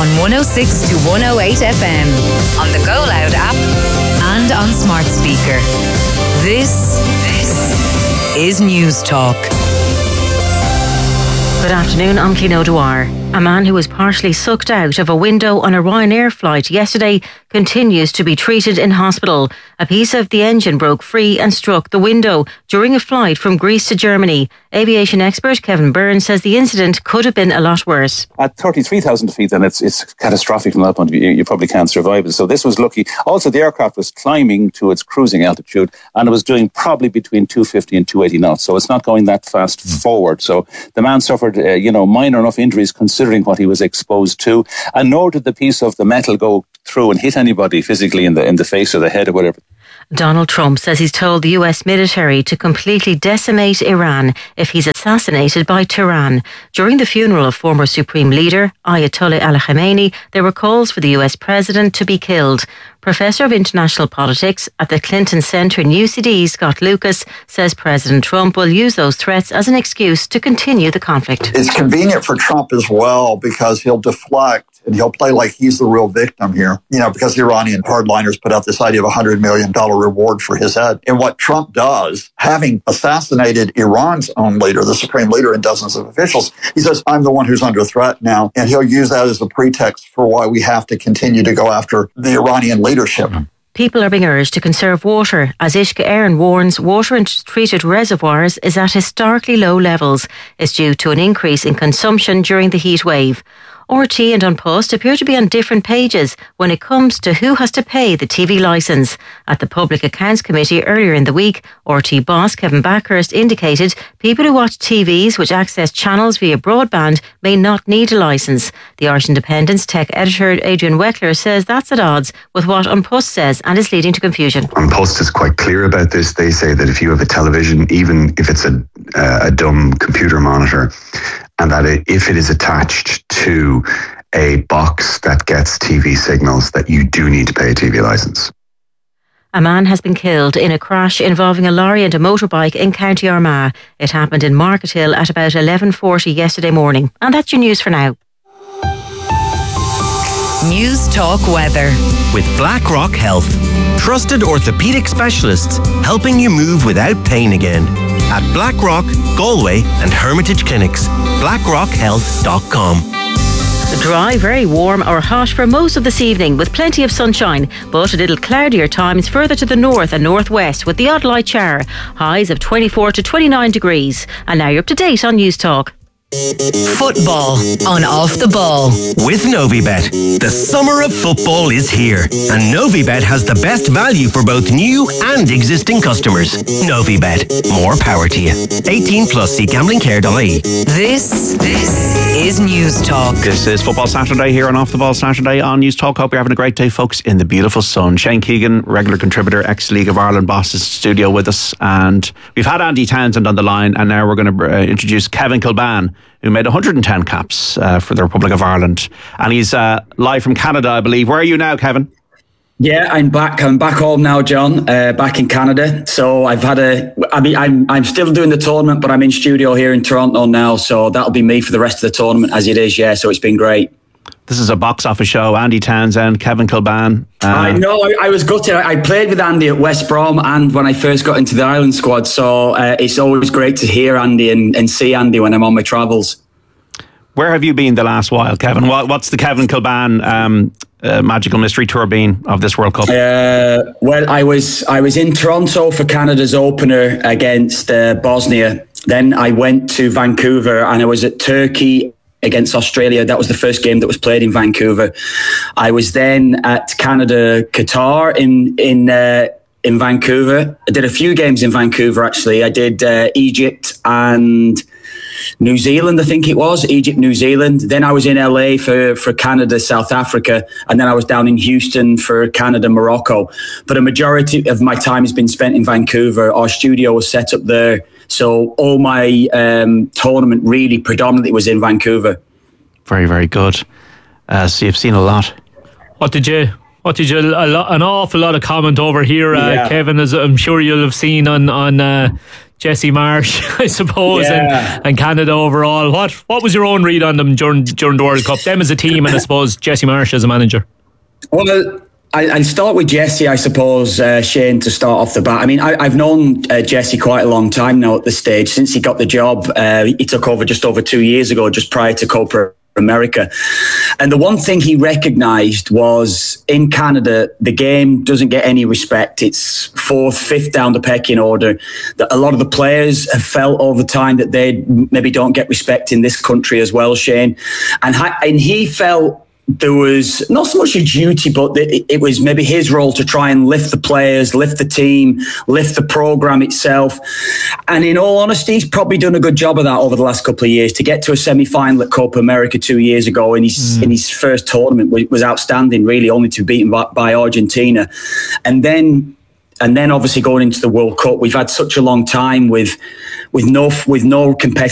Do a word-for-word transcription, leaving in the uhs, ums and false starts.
on one oh six to one oh eight F M, on the Go Loud app and on smart speaker. This, this is News Talk. Good afternoon, I'm Clín O'Dwyer. A man who was partially sucked out of a window on a Ryanair flight yesterday continues to be treated in hospital. A piece of the engine broke free and struck the window during a flight from Greece to Germany. Aviation expert Kevin Byrne says the incident could have been a lot worse. At thirty-three thousand feet, then it's it's catastrophic from that point of view. You probably can't survive it. So this was lucky. Also, the aircraft was climbing to its cruising altitude, and it was doing probably between two fifty and two eighty knots. So it's not going that fast mm. forward. So the man suffered, uh, you know, minor enough injuries considering what he was exposed to, and nor did the piece of the metal go through and hit anybody physically in the in the face or the head or whatever. Donald Trump says he's told the U S military to completely decimate Iran if he's assassinated by Tehran. During the funeral of former Supreme Leader Ayatollah Ali Khamenei, there were calls for the U S president to be killed. Professor of International Politics at the Clinton Centre in U C D, Scott Lucas, says President Trump will use those threats as an excuse to continue the conflict. It's convenient for Trump as well because he'll deflect and he'll play like he's the real victim here, you know, because the Iranian hardliners put out this idea of a one hundred million dollars reward for his head. And what Trump does, having assassinated Iran's own leader, the supreme leader, and dozens of officials, he says, I'm the one who's under threat now. And he'll use that as a pretext for why we have to continue to go after the Iranian leadership. People are being urged to conserve water, as Uisce Éireann warns water in treated reservoirs is at historically low levels. It's due to an increase in consumption during the heat wave. R T and An Post appear to be on different pages when it comes to who has to pay the T V licence. At the Public Accounts Committee earlier in the week, R T boss Kevin Backhurst indicated people who watch T Vs which access channels via broadband may not need a licence. The Irish Independent's tech editor Adrian Weckler says that's at odds with what An Post says and is leading to confusion. An Post is quite clear about this. They say that if you have a television, even if it's a, uh, a dumb computer monitor, and that it, if it is attached to a box that gets T V signals, that you do need to pay a T V licence. A man has been killed in a crash involving a lorry and a motorbike in County Armagh. It happened in Markethill at about eleven forty yesterday morning. And that's your news for now. News Talk Weather. With BlackRock Health. Trusted orthopaedic specialists helping you move without pain again. At BlackRock, Galway and Hermitage Clinics. blackrock health dot com. Dry, very warm or hot for most of this evening with plenty of sunshine, but a little cloudier times further to the north and northwest with the odd light shower. Highs of twenty-four to twenty-nine degrees. And now you're up to date on News Talk. Football on Off the Ball. With Novibet. The summer of football is here, and Novibet has the best value for both new and existing customers. Novibet. More power to you. eighteen plus, see gambling care dot I E. This, this is News Talk. This is Football Saturday here on Off the Ball Saturday on News Talk. Hope you're having a great day, folks, in the beautiful sun. Shane Keegan, regular contributor, ex-League of Ireland boss, is in the studio with us. And we've had Andy Townsend on the line, and now we're going to uh, introduce Kevin Kilbane, who made one hundred ten caps uh, for the Republic of Ireland. And he's uh, live from Canada, I believe. Where are you now, Kevin? Yeah, I'm back. I'm back home now, John, uh, back in Canada. So I've had a, I mean, I'm I'm still doing the tournament, but I'm in studio here in Toronto now. So that'll be me for the rest of the tournament as it is, yeah. So it's been great. This is a box office show. Andy Townsend, Kevin Kilbane. Uh, I know, I, I was gutted. I, I played with Andy at West Brom and when I first got into the Ireland squad. So uh, it's always great to hear Andy and, and see Andy when I'm on my travels. Where have you been the last while, Kevin? What, what's the Kevin Kilbane um, uh, magical mystery tour been of this World Cup? Uh, well, I was I was in Toronto for Canada's opener against uh, Bosnia. Then I went to Vancouver and I was at Turkey against Australia. That was the first game that was played in Vancouver. I was then at Canada, Qatar in in uh, in Vancouver. I did a few games in Vancouver actually. I did uh, Egypt and New Zealand, I think it was, Egypt, New Zealand. Then I was in L A for, for Canada, South Africa. And then I was down in Houston for Canada, Morocco. But a majority of my time has been spent in Vancouver. Our studio was set up there. So all my um, tournament really predominantly was in Vancouver. Very, very good. Uh, so you've seen a lot. What did you... What did you, a lot, an awful lot of comment over here, uh, yeah. Kevin, as I'm sure you'll have seen on, on uh, Jesse Marsh, I suppose, Yeah. and, and Canada overall. What what was your own read on them during during the World Cup? Them as a team, and I suppose Jesse Marsh as a manager. Well, I, I'll start with Jesse, I suppose, uh, Shane, to start off the bat. I mean, I, I've known uh, Jesse quite a long time now at this stage. Since he got the job, uh, he took over just over two years ago, just prior to Copa America. And the one thing he recognised was in Canada, the game doesn't get any respect. It's fourth, fifth down the pecking order. That a lot of the players have felt over time that they maybe don't get respect in this country as well, Shane. And, and he felt there was not so much a duty, but it was maybe his role to try and lift the players, lift the team, lift the program itself. And in all honesty, he's probably done a good job of that over the last couple of years. To get to a semi-final at Copa America two years ago in his mm. in his first tournament was outstanding, really, only to be beaten by, by Argentina. And then and then obviously going into the World Cup, we've had such a long time with with no with no competitive